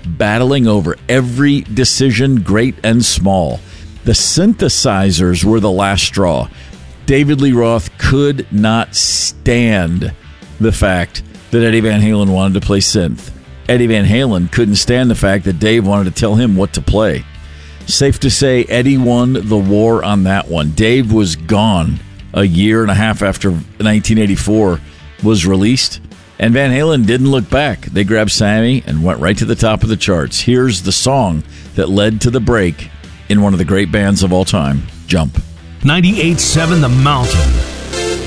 battling over every decision, great and small. The synthesizers were the last straw. David Lee Roth could not stand the fact that Eddie Van Halen wanted to play synth. Eddie Van Halen couldn't stand the fact that Dave wanted to tell him what to play. Safe to say, Eddie won the war on that one. Dave was gone a year and a half after 1984 was released, and Van Halen didn't look back. They grabbed Sammy and went right to the top of the charts. Here's the song that led to the break in one of the great bands of all time, Jump. 98.7 The Mountain.